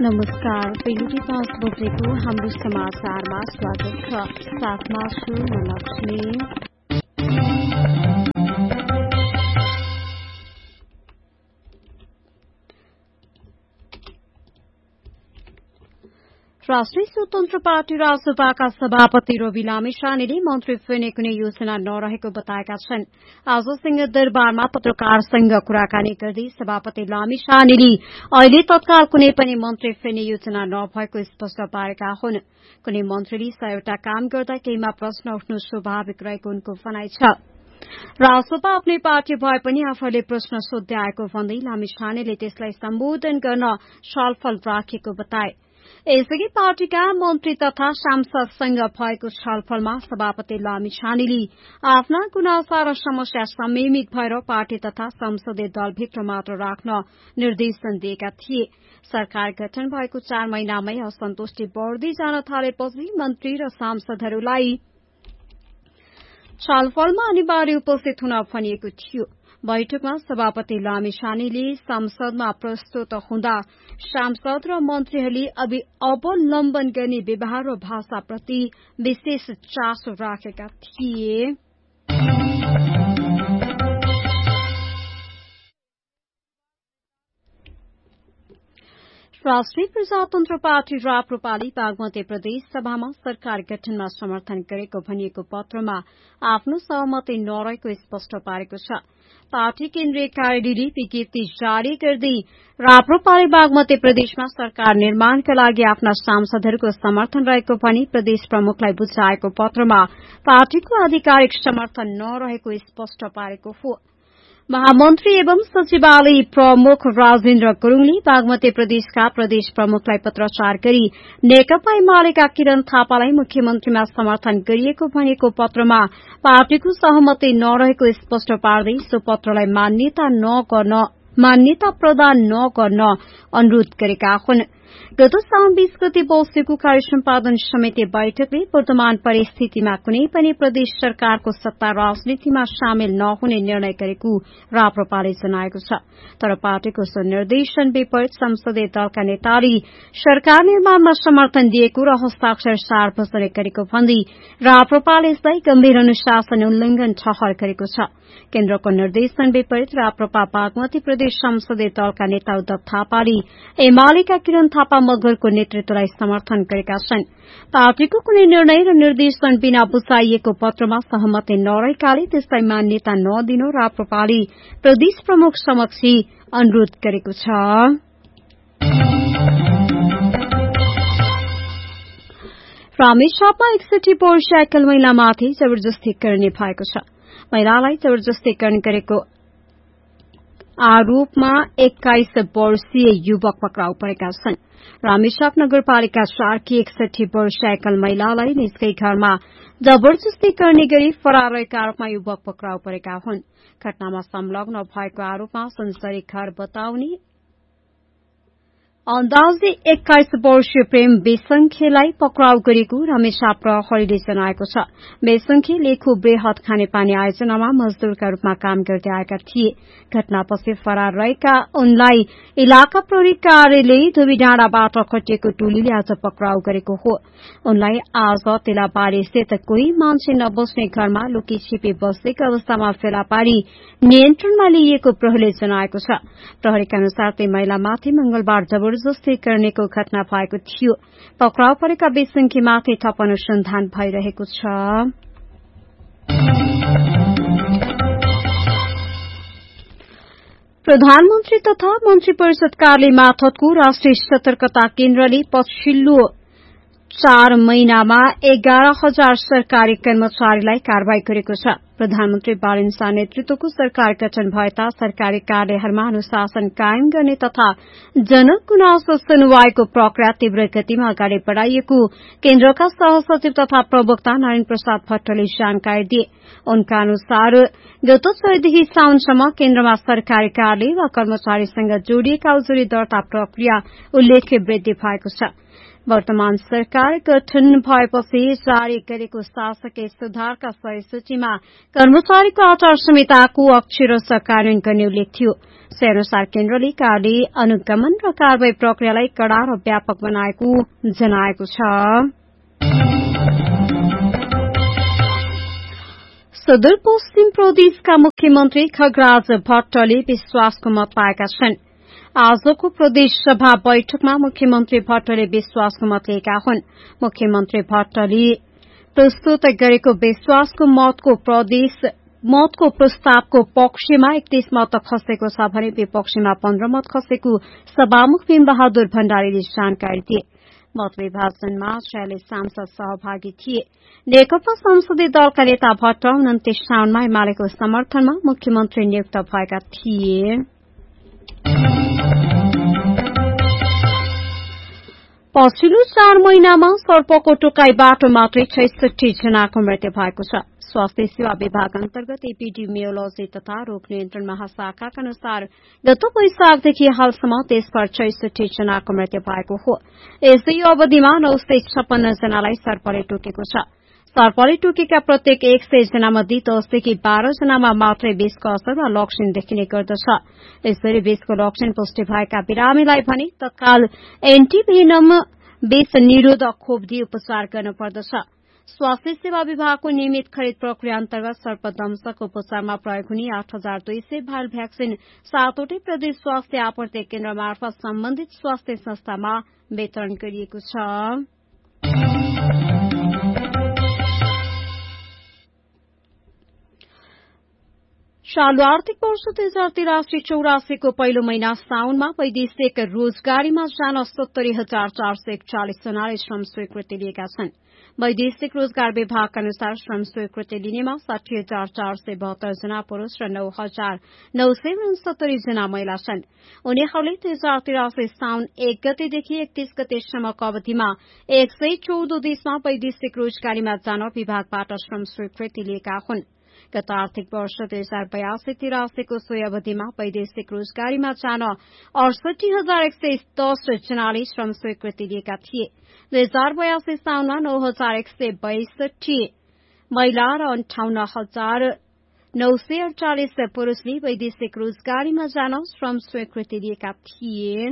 नमस्कार, बेलुकी 5 बजेको हाम्रो समाचारमा स्वागत छ। साथमा छु म लक्ष्मी। राष्ट्रिय स्वतन्त्र पार्टी राजसभाका सभापति रवि लामिछानेले मन्त्री फेर्ने कुनै योजना नरहेको बताएका छन्। आज सिंहदरबारमा पत्रकारसँग कुराकानी गर्दै सभापति लामिछानेले अहिले तत्काल कुनै पनि मन्त्री फेर्ने योजना नभएको स्पष्ट पारेका हुन्। कुनै मन्त्रीले 100वटा काम गर्दा केहीमा प्रश्न उठ्नु स्वाभाविक रहेको उनको भनाइ छ। राजसभा आफ्नै पार्टी भए पनि आफूले प्रश्न सोध्दै आएको भन्दै लामिछानेले त्यसलाई सम्बोधन गर्न छलफल राखेको बताए। यसअघि पार्टीका मन्त्री तथा सांसदसँग भएको छलफलमा सभापति लामिछानेले आफ्ना गुनासा र समस्या संयमित भएर पार्टी तथा संसदीय दलभित्र मात्र राख्न निर्देशन दिएका थिए। सरकार गठन भएको 4 महिनामै असन्तुष्टि बढ़दै जान थालेपछि मन्त्री र सांसदहरूलाई छलफलमा अनिवार्य उपस्थित हुन भनिएको थियो। बैठकमा सभापति लामिछानेले संसदमा प्रस्तुत हुँदा सांसद र मन्त्रीहरूले अवलम्बन गर्ने व्यवहार र भाषाप्रति विशेष चासो राखेका थिए। राष्ट्रिय प्रजातन्त्र पार्टी राप्रपाले बागमती प्रदेश सभामा सरकार गठनमा समर्थन गरेको भनिएको पत्रमा आफ्नो सहमति नरहेको स्पष्ट पारेको छ। पार्टी केन्द्रीय कार्यालयले विज्ञप्ति जारी गर्दै राप्रपाले बागमती प्रदेशमा सरकार निर्माणका लागि आफ्ना सांसदहरूको समर्थन रहेको भनी प्रदेश प्रमुखलाई बुझाएको पत्रमा पार्टीको आधिकारिक समर्थन नरहेको स्पष्ट पारेको हो। महामन्त्री एवं सचिवालय प्रमुख राजेन्द्र गुरूङले बागमती प्रदेशका प्रदेश प्रमुखलाई पत्राचार गरी नेकपा एमालेका किरण थापालाई मुख्यमन्त्रीमा समर्थन गरिएको भनेको पत्रमा पार्टीको सहमति नरहेको स्पष्ट पार्दै सो पत्रलाई मान्यता प्रदान नगर्न अनुरोध गरेका हुन्। गत साउन 20 गते बसेको कार्य सम्पादन समिति बैठकले वर्तमान परिस्थितिमा कुनै पनि प्रदेश सरकारको सत्ता राजनीतिमा सामेल नहुने निर्णय गरेको राप्रपाले जनाएको छ। तर पार्टीको सो निर्देशन विपरीत संसदीय दलका नेताले सरकार निर्माणमा समर्थन दिएको र हस्ताक्षर सार्वजनिक गरेको भन्दै राप्रपाले यसलाई गम्भीर अनुशासन उल्लंघन ठहर गरेको छ। केन्द्रको निर्देशन विपरीत राप्रपा बागमती प्रदेश संसदीय दलका नेता उद्धव थापाले एमालेका किरण थापा मगरको नेतृत्वलाई समर्थन गरेका छन्। पार्टीको कुनै निर्णय र निर्देशन बिना बुझाइएको पत्रमा सहमति नरहेकाले त्यसलाई मान्यता नदिनु राप्रपाले प्रदेश प्रमुख समक्ष अनुरोध गरेको छ। रामेछापमा 61 वर्षीय एकल महिलामाथि जबरजस्ती गर्ने भएको छ। महिलालाई जबरजस्ती गरेको आरोपमा 21 वर्षीय युवक पक्राउ परेका छन्। रामेछाप नगरपालिका 4 की 61 वर्षीय एकल महिलालाई निजकै घरमा जबरजस्ती गर्ने गरी फरार रहेका आरोपमा युवक पक्राउ परेका हुन्। घटनामा संलग्न भएको आरोपमा सुनसरी घर बताउने अन्दाजे 21 वर्षीय प्रेम बेसंखेलाई पक्राउ गरेको रामेछाप प्रहरीले जनाएको छ। बेसंखे लेखु बृहत खानेपानी आयोजनामा मजदूरका रूपमा काम गर्दै आएका थिए। घटनापछि फरार रहेका उनलाई इलाका प्रहरी कार्यालय धुबीडाँडाबाट खटिएको टोलीले आज पक्राउ गरेको हो। उनलाई आज तेलाबारी स्थित कोही मान्छे नबस्ने घरमा लुकी छिपी बसेको अवस्थामा फेला पारी नियन्त्रणमा लिइएको प्रहरीले जनाएको छ। प्रहरीका अनुसार ती महिलामाथि मंगलबार जबरजस्ती गर्नेको घटना भएको थियो। पक्राउ परेका बेसंख्यमाथि थप अनुसन्धान भइरहेको छ। प्रधानमन्त्री तथा मन्त्री परिषद कार्यालय मार्फतको राष्ट्रिय सतर्कता केन्द्रले पछिल्लो 4 महिनामा 11,000 सरकारी कर्मचारीलाई कार्यवाही गरेको छ। प्रधानमन्त्री बालन शाह नेतृत्वको सरकार गठन भएता सरकारी कार्यालयहरूमा अनुशासन कायम गर्ने तथा जनगुनासो सुनवाईको प्रक्रिया तीव्र गतिमा अगाडि बढ़ाइएको केन्द्रका सहसचिव तथा प्रवक्ता नारायण प्रसाद भट्टले जानकारी दिए। उनका अनुसार गत 6 देखि साउनसम्म केन्द्रमा सरकारी कार्यालय वा कर्मचारीसँग जोडिएका उजुरी दर्ता प्रक्रिया उल्लेख्य वृद्धि भएको छ। वर्तमान सरकार गठन भएपछि जारी गरेको शासकीय सुधारका 100 सूचीमा कर्मचारीको आचार संहिताको अक्षरशः कार्यान्वयन गर्ने उल्लेख थियो। सय अनुसार केन्द्रले कार्य अनुगमन र कारवाही प्रक्रियालाई कड़ा र व्यापक बनाएको जनाएको छ। सुदूरपश्चिम प्रदेशका मुख्यमन्त्री खगराज भट्टले विश्वासको मत पाएका छन्। आजको प्रदेश सभा बैठकमा मुख्यमन्त्री भट्टले विश्वासको मत लिएका हुन्। मुख्यमन्त्री भट्टले प्रस्तुत गरेको विश्वासको मतको प्रस्तावको पक्षमा 31 मत खसेको छ भने विपक्षमा 15 मत खसेको सभामुख भीमबहादुर भण्डारीले जानकारी दिए। मत विभाजनमा 46 सांसद सहभागी थिए। नेकपा संसदीय दलका नेता भट्ट 29 साउनमा एमालेको समर्थनमा मुख्यमन्त्री नियुक्त भएका थिए। पछिल्लो 4 महिनामा सर्पको टोकाईबाट मात्रै 66 जनाको मृत्यु भएको छ। स्वास्थ्य सेवा विभाग अन्तर्गत एपिडेमियोलोजी तथा रोग नियन्त्रण महाशाखाका अनुसार गत वैशाखदेखि हालसम्म देशभर 66 जनाको मृत्यु भएको हो। यसै अवधिमा 956 जनालाई सर्पले टोकेको छ। सर्पले टोकेका प्रत्येक 100 जनामध्ये 10 देखि 12 जनामा मात्रै विषको असर वा लक्षण देखिने गर्दछ। यसरी विषको लक्षण पुष्टि भएका बिरामीलाई भने तत्काल एन्टिभेनम विष निरोधक खोप दिई उपचार गर्नुपर्दछ। स्वास्थ्य सेवा विभागको नियमित खरिद प्रक्रिया अन्तर्गत सर्पदंशक उपचारमा प्रयोग हुने 8200 भाइल भ्याक्सिन 7वटै प्रदेश स्वास्थ्य आपूर्ति केन्द्र मार्फत सम्बन्धित स्वास्थ्य संस्थामा वितरण गरिएको छ। चालू आर्थिक वर्ष 2083-84 को पहिलो महिना साउनमा वैदेशिक रोजगारीमा जान 70,441 जनाले श्रम स्वीकृति लिएका छन्। वैदेशिक रोजगार विभागका अनुसार श्रम स्वीकृति लिनेमा 60,472 जना पुरूष र 9,969 जना महिला छन्। उनीहरूले 2083 साउन 1 गतेदेखि 31 गतेसम्मको अवधिमा 114 देशमा वैदेशिक रोजगारीमा जान विभागबाट श्रम स्वीकृति लिएका हुन्। गत आर्थिक वर्ष 2082-83 को सोही अवधिमा वैदेशिक रोजगारीमा जान 68,110 जनाले श्रम स्वीकृति लिएका थिए। 2082 साउनमा 9,162 महिला र 58,948 पुरूषले वैदेशिक रोजगारीमा जान श्रम स्वीकृति लिएका थिए।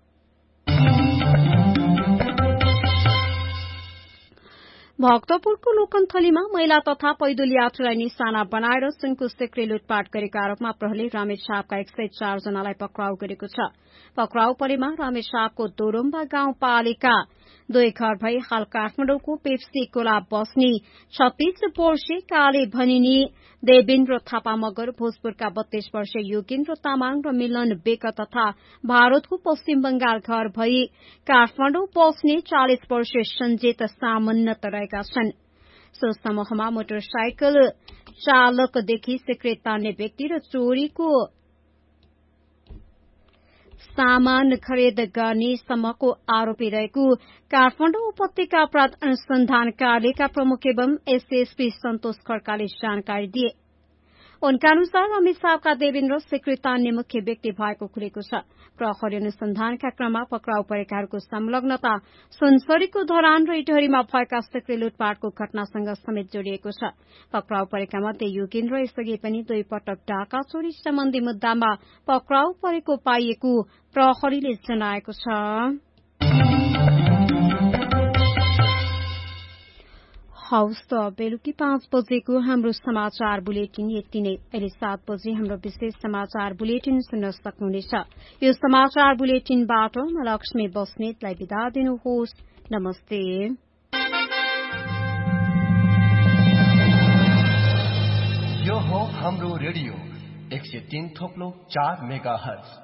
भक्तपुरको लोकन्थलीमा महिला तथा पैदल यात्रीलाई निशाना बनाएर सुनको सिक्री लुटपाट गरेको आरोपमा प्रहरीले रामेछापका 104 जनालाई पक्राउ गरेको छ। पक्राउ परेमा रामेछापको दोरम्बा गाउँपालिका 2 घर भई हाल काठमाडौँको पेप्सी कोला बस्ने 36 वर्षीय काले भनिनी देवेन्द्र थापा मगर, भोजपुरका 32 वर्षीय योगेन्द्र तामाङ र मिलन बेक तथा भारतको पश्चिम बंगाल घर भई काठमाडौँ बस्ने 40 वर्षीय सञ्जेत सामन्नत रहेका छन्। सो समूहमा मोटरसाइकल चालकदेखि सिक्रेट तान्ने व्यक्ति र चोरीको सामान खरिद गर्ने सम्मको आरोपी रहेको काठमाडौँ उपत्यका अपराध अनुसन्धान कार्यालयका प्रमुख एवं एसएसपी सन्तोष खड्काले जानकारी दिए। उनका अनुसार रामेछापका देवेन्द्र सिक्री तान्ने मुख्य व्यक्ति भएको खुलेको छ। प्रहरी अनुसन्धानका क्रममा पक्राउ परेकाहरूको संलग्नता सुनसरीको धरान र इटहरीमा भएका सिक्री लुटपाटको घटनासँग समेत जोडिएको छ। पक्राउ परेका मध्ये योगेन्द्र यसअघि पनि 2 पटक डाका चोरी सम्बन्धी मुद्दामा पक्राउ परेको पाइएको प्रहरीले जनाएको छ। हौस् त बेलुकी 5 बजेको हाम्रो समाचार बुलेटिन यति नै। अहिले 7 बजे हाम्रो विशेष समाचार बुलेटिन सुन्न सक्नुहुनेछ। यो समाचार बुलेटिनबाट म लक्ष्मी बस्नेतलाई बिदा दिनुहोस्। नमस्ते। यो हो हाम्रो रेडियो 103.4 मेगाहर्ज।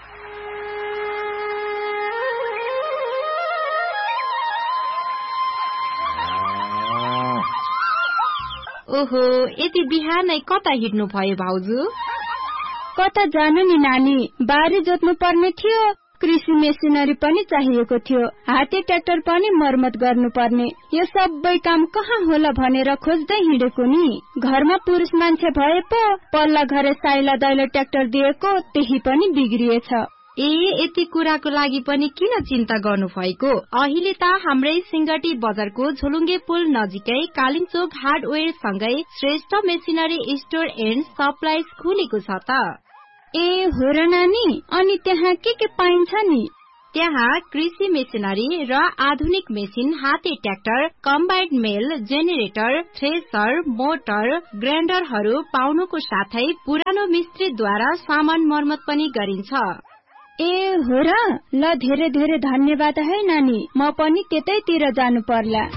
ओहो, यति बिहानै कता हिँड्नु भयो भाउजू? कता जानु नि नानी, बारी जोत्नु पर्ने थियो, कृषि मेसिनरी पनि चाहिएको थियो, हाते ट्र्याक्टर पनि मर्मत गर्नुपर्ने। यो सबै काम कहाँ होला भनेर खोज्दै हिँडेको नि। घरमा पुरुष मान्छे भए पो पल्ला घरे साइला दैलो ट्र्याक्टर दिएको त्यही पनि बिग्रिएछ। यति कुराको लागि पनि किन चिन्ता गर्नु भएको? अहिले त हाम्रै सिंगटी बजारको झोलुङ्गे पुल नजिकै कालिङचोक हार्डवेयर सँगै Shrestha machinery store and supplies खुलेको छ त। हो र नानी, अनि त्यहाँ के पाइन्छ नि? त्यहाँ कृषि मेसिनरी र आधुनिक मेसिन, हाते ट्र्याक्टर, कम्बाइन्ड मेल, जेनेरेटर, थ्रेसर, मोटर, ग्राइन्डरहरू पाउनुको साथै पुरानो मिस्त्रीद्वारा सामान मर्मत पनि गरिन्छ। हो र, ल धेरै धेरै धन्यवाद है नानी, म पनि त्यतैतिर जानु पर्ला।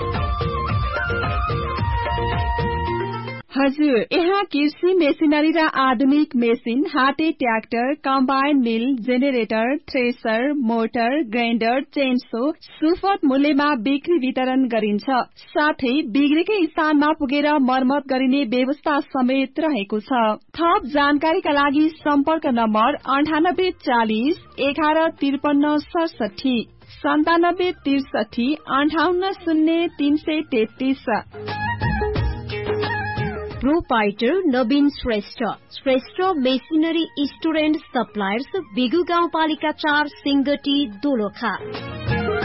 हजुर, यहाँ कृषि मेसिनरी र आधुनिक मेसिन, हाते ट्र्याक्टर, कम्बाइन मिल, generator, thresher, motor, grinder, chainsaw सुपथ मूल्यमा बिक्री वितरण गरिन्छ। साथै बिग्रेकै स्थानमा पुगेर मर्मत गरिने व्यवस्था समेत रहेको छ। थप जानकारीका लागि सम्पर्क number 9840 1153 67 9763 580333। Proprietor Naveen Shrestha, Shrestha machinery store and suppliers, बिगु गाउँपालिका 4, सिंगटी, दोलखा।